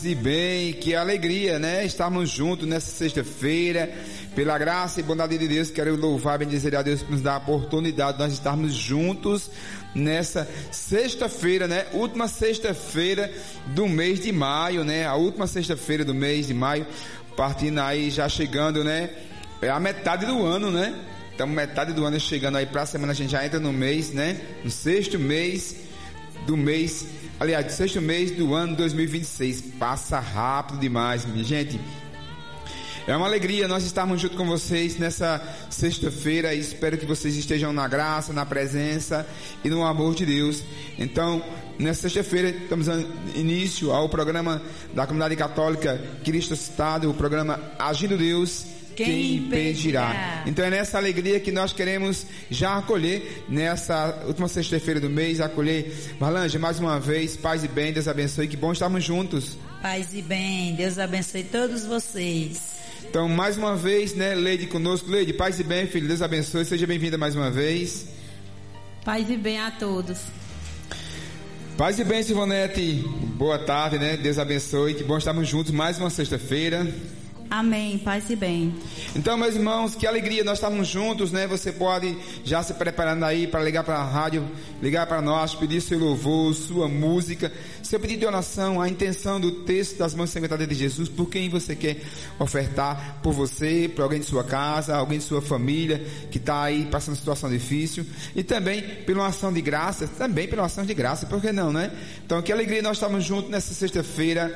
E bem, que alegria, né? Estarmos juntos nessa sexta-feira. Pela graça e bondade de Deus, quero louvar e bendizer a Deus por nos dar a oportunidade de nós estarmos juntos nessa sexta-feira, né? Última sexta-feira do mês de maio, né? A última sexta-feira do mês de maio, partindo aí, já chegando, né? É a metade do ano, né? Então, metade do ano chegando aí pra semana, a gente já entra no mês, né? No sexto mês do mês, aliás, do sexto mês do ano 2026. Passa rápido demais, minha gente. É uma alegria nós estarmos junto com vocês nessa sexta-feira. Espero que vocês estejam na graça, na presença e no amor de Deus. Então, nessa sexta-feira, estamos dando início ao programa da Comunidade Católica Cristo Citado, o programa Agindo Deus, quem impedirá? Então é nessa alegria que nós queremos já acolher, nessa última sexta-feira do mês, acolher Marlange mais uma vez. Paz e bem, Deus abençoe, que bom estarmos juntos. Paz e bem, Deus abençoe todos vocês. Então mais uma vez, né, Leide conosco. Leide, paz e bem, filho, Deus abençoe, seja bem-vinda mais uma vez. Paz e bem a todos. Paz e bem, Silvonete, boa tarde, né, Deus abençoe, que bom estarmos juntos mais uma sexta-feira. Amém, paz e bem. Então, meus irmãos, que alegria nós estamos juntos, né? Você pode já se preparando aí para ligar para a rádio, ligar para nós, pedir seu louvor, sua música, seu pedido de oração, a intenção do texto das mãos ensanguentadas de Jesus, por quem você quer ofertar, por você, por alguém de sua casa, alguém de sua família que está aí passando situação difícil, e também pela uma ação de graça, por que não, né? Então, que alegria nós estamos juntos nessa sexta-feira,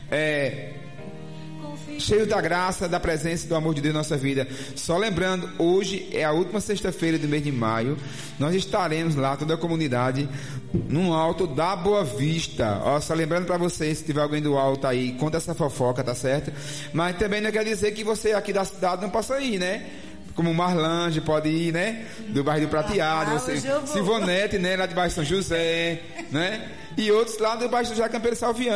cheio da graça, da presença e do amor de Deus na nossa vida. Só lembrando, hoje é a última sexta-feira do mês de maio. Nós estaremos lá, toda a comunidade, no alto da Boa Vista. Ó, só lembrando para vocês, se tiver alguém do alto aí, conta essa fofoca, tá certo? Mas também não quer dizer que você aqui da cidade não possa ir, né? Como Marlange pode ir, né? Do bairro do Prateado, você, Silvonete, né? Lá de baixo São José, né? E outros lá do baixo do Jacampeiro Salviano.